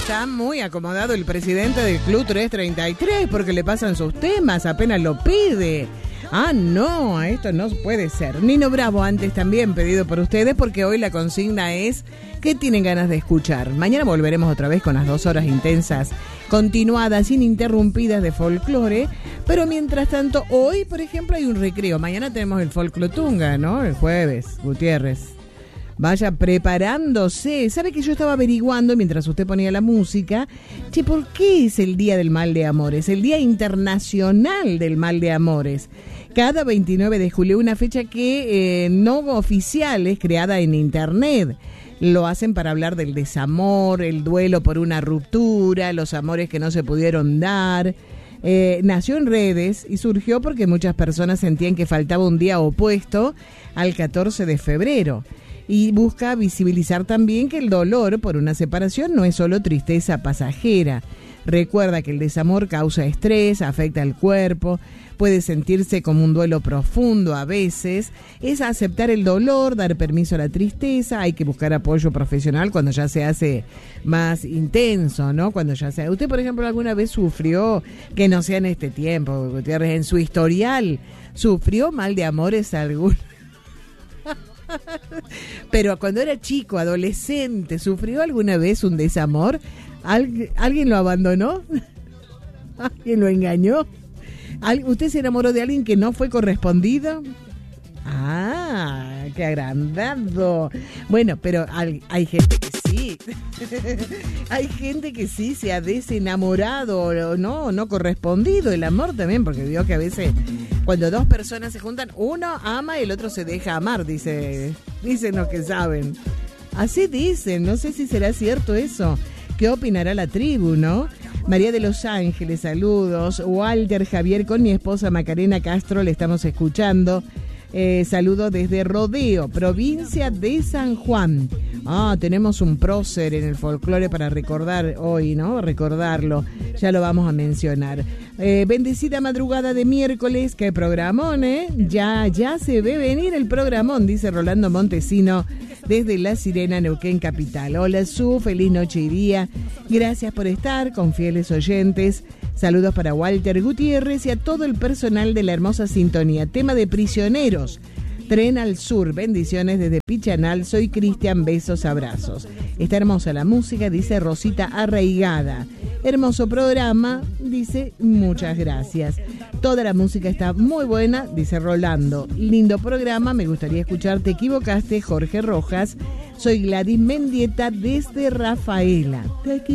está muy acomodado el presidente del Club 333 porque le pasan sus temas, apenas lo pide. Ah, no, esto no puede ser. Nino Bravo antes también pedido por ustedes porque hoy la consigna es ¿qué tienen ganas de escuchar? Mañana volveremos otra vez con las 2 horas intensas, continuadas, ininterrumpidas de folclore. Pero mientras tanto, hoy, por ejemplo, hay un recreo. Mañana tenemos el Folclotunga, ¿no? El jueves, Gutiérrez. Vaya preparándose. ¿Sabe que yo estaba averiguando mientras usted ponía la música? Che, ¿por qué es el Día del Mal de Amores? El Día Internacional del Mal de Amores. Cada 29 de julio, una fecha que no oficial, es creada en internet. Lo hacen para hablar del desamor, el duelo por una ruptura, los amores que no se pudieron dar. Nació en redes y surgió porque muchas personas sentían que faltaba un día opuesto al 14 de febrero. Y busca visibilizar también que el dolor por una separación no es solo tristeza pasajera. Recuerda que el desamor causa estrés, afecta al cuerpo, puede sentirse como un duelo profundo a veces. Es aceptar el dolor, dar permiso a la tristeza, hay que buscar apoyo profesional cuando ya se hace más intenso, ¿no? Cuando ya sea. Usted, por ejemplo, alguna vez sufrió, que no sea en este tiempo, Gutiérrez, en su historial, ¿sufrió mal de amores algún? Pero cuando era chico, adolescente, ¿sufrió alguna vez un desamor? ¿Alguien lo abandonó? ¿Alguien lo engañó? ¿Usted se enamoró de alguien que no fue correspondido? ¡Ah! ¡Qué agrandado! Bueno, pero hay gente que sí. Hay gente que sí se ha desenamorado o no correspondido. El amor también, porque vio que a veces cuando dos personas se juntan, uno ama y el otro se deja amar, dicen los que saben. Así dicen, no sé si será cierto eso. ¿Qué opinará la tribu, no? María de Los Ángeles, saludos. Walter Javier, con mi esposa Macarena Castro, le estamos escuchando. Saludos desde Rodeo, provincia de San Juan. Tenemos un prócer en el folclore para recordar hoy, ¿no? Recordarlo, ya lo vamos a mencionar. Bendecida madrugada de miércoles, qué programón, ¿eh? Ya se ve venir el programón, dice Rolando Montesino desde La Sirena, Neuquén Capital. Hola Su, feliz noche y día. Gracias por estar con fieles oyentes. Saludos para Walter Gutiérrez y a todo el personal de la hermosa sintonía. Tema de Prisioneros, Tren al Sur. Bendiciones desde Pichanal. Soy Cristian, besos, abrazos. Está hermosa la música, dice Rosita Arraigada. Hermoso programa, dice, muchas gracias. Toda la música está muy buena, dice Rolando. Lindo programa, me gustaría escuchar Te equivocaste, Jorge Rojas. Soy Gladys Mendieta desde Rafaela.